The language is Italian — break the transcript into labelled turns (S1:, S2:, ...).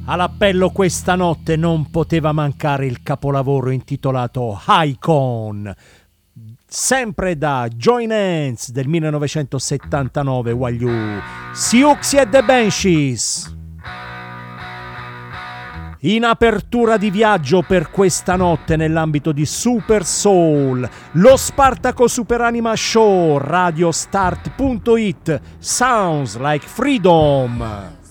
S1: All'appello questa notte non poteva mancare il capolavoro intitolato Icon, sempre da Join Hands del 1979, Wagyu, Siouxsie e The Banshees. In apertura di viaggio per questa notte nell'ambito di Super Soul, lo Spartaco Super Anima Show, radiostart.it, Sounds Like Freedom.